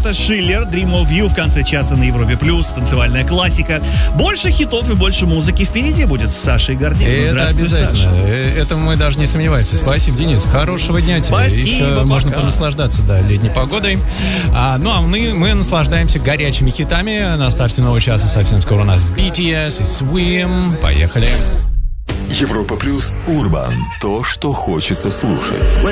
Роберта Шиллер, Dream of You в конце часа на Европе Плюс, танцевальная классика. Больше хитов и больше музыки впереди будет с Сашей Гордеевым. Это обязательно. Саша. Это мы даже не сомневаемся. Спасибо, Денис. Хорошего дня тебе. Спасибо, еще пока. можно понаслаждаться, летней погодой. А мы наслаждаемся горячими хитами. На старте нового часа совсем скоро у нас BTS и Swim. Поехали. Европа Плюс Урбан. То, что хочется слушать.